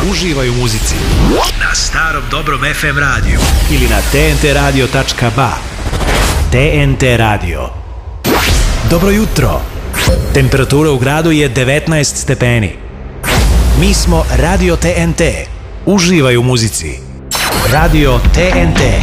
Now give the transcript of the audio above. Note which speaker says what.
Speaker 1: Uživaj u muzici na starom dobrom FM radiju ili na tntradio.ba. TNT radio. Dobro jutro. Temperatura u gradu je 19 stepeni. Mi smo Radio TNT. Uživaj u muzici. Radio TNT.